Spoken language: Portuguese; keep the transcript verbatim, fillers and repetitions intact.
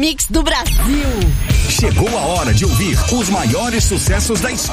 mix do Brasil. Chegou a hora de ouvir os maiores sucessos da história.